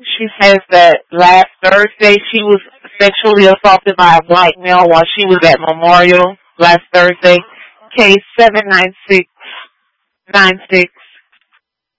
She says that last Thursday she was sexually assaulted by a black male while she was at Memorial last Thursday. Case 79696.